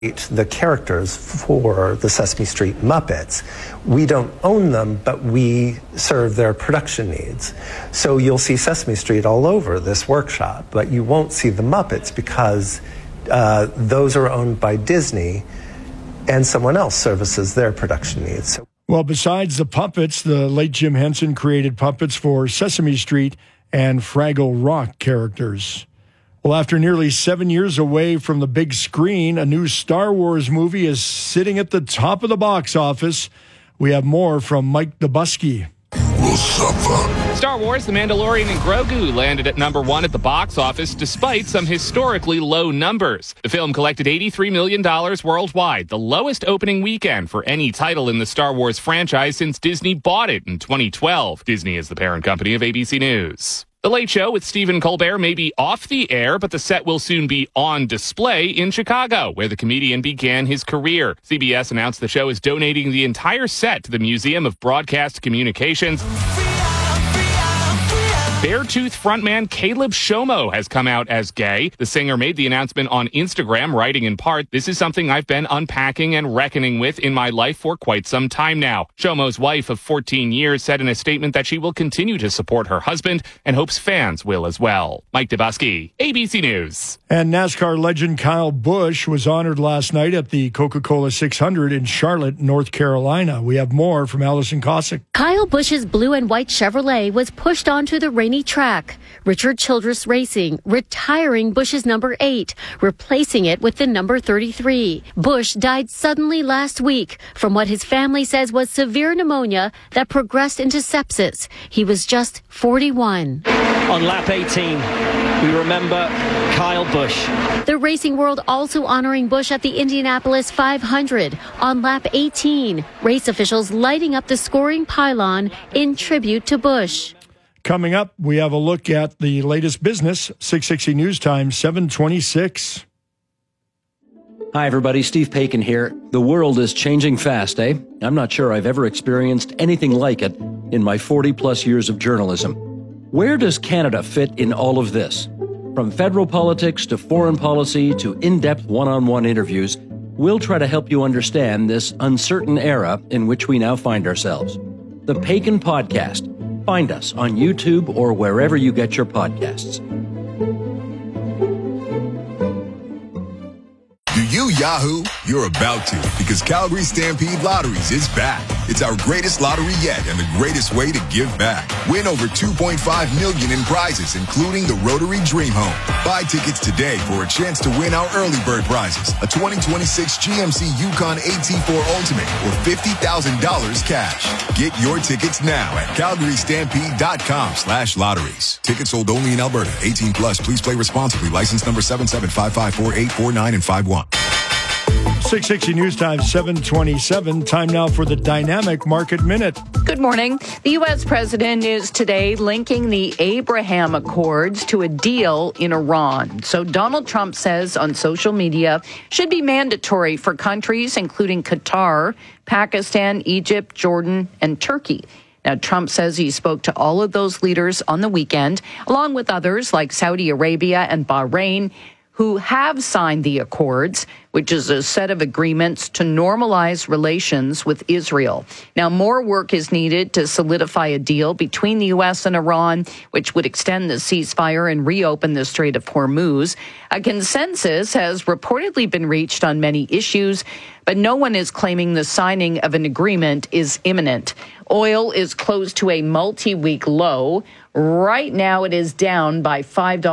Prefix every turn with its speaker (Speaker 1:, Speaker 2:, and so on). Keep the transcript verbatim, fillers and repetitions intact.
Speaker 1: the characters for the Sesame Street Muppets. We don't own them, but we serve their production needs. So you'll see Sesame Street all over this workshop, but you won't see the Muppets because uh, those are owned by Disney and someone else services their production needs.
Speaker 2: Well, besides the puppets, the late Jim Henson created puppets for Sesame Street and Fraggle Rock characters. Well, after nearly seven years away from the big screen, a new Star Wars movie is sitting at the top of the box office. We have more from Mike Dubusky.
Speaker 3: Star Wars: The Mandalorian and Grogu landed at number one at the box office despite some historically low numbers. The film collected eighty-three million dollars worldwide, the lowest opening weekend for any title in the Star Wars franchise since Disney bought it in twenty twelve. Disney is the parent company of A B C News. The Late Show with Stephen Colbert may be off the air, but the set will soon be on display in Chicago, where the comedian began his career. C B S announced the show is donating the entire set to the Museum of Broadcast Communications. Beartooth frontman Caleb Shomo has come out as gay. The singer made the announcement on Instagram, writing in part, "This is something I've been unpacking and reckoning with in my life for quite some time now." Shomo's wife of fourteen years said in a statement that she will continue to support her husband and hopes fans will as well. Mike Dubusky, A B C News.
Speaker 2: And NASCAR legend Kyle Busch was honored last night at the Coca-Cola six hundred in Charlotte, North Carolina. We have more from Allison Cossack.
Speaker 4: Kyle Busch's blue and white Chevrolet was pushed onto the rainy track. Richard Childress Racing retiring Busch's number eight, replacing it with the number thirty-three. Busch died suddenly last week from what his family says was severe pneumonia that progressed into sepsis. He was just forty-one.
Speaker 5: On lap eighteen, we remember Kyle Busch.
Speaker 4: The racing world also honoring Busch at the Indianapolis five hundred. On lap eighteen, race officials lighting up the scoring pylon in tribute to Busch.
Speaker 2: Coming up, we have a look at the latest business. six sixty News Time, seven twenty-six.
Speaker 6: Hi, everybody. Steve Paikin here. The world is changing fast, eh? I'm not sure I've ever experienced anything like it in my forty-plus years of journalism. Where does Canada fit in all of this? From federal politics to foreign policy to in-depth one-on-one interviews, we'll try to help you understand this uncertain era in which we now find ourselves. The Paikin Podcast. Find us on YouTube or wherever you get your podcasts.
Speaker 7: Do you Yahoo? You're about to, because Calgary Stampede Lotteries is back. It's our greatest lottery yet and the greatest way to give back. Win over two point five million dollars in prizes, including the Rotary Dream Home. Buy tickets today for a chance to win our early bird prizes, a twenty twenty-six G M C Yukon A T four Ultimate or fifty thousand dollars cash. Get your tickets now at calgarystampede.com slash lotteries. Tickets sold only in Alberta. eighteen plus. Please play responsibly. License number seven seven five five four eight four nine and five one.
Speaker 2: six sixty News Time, seven twenty-seven. Time now for the Dynamic Market Minute.
Speaker 8: Good morning. The U S president is today linking the Abraham Accords to a deal in Iran. So Donald Trump says on social media should be mandatory for countries including Qatar, Pakistan, Egypt, Jordan, and Turkey. Now, Trump says he spoke to all of those leaders on the weekend, along with others like Saudi Arabia and Bahrain, who have signed the accords, which is a set of agreements to normalize relations with Israel. Now, more work is needed to solidify a deal between the U S and Iran, which would extend the ceasefire and reopen the Strait of Hormuz. A consensus has reportedly been reached on many issues, but no one is claiming the signing of an agreement is imminent. Oil is close to a multi-week low. Right now, it is down by five dollars.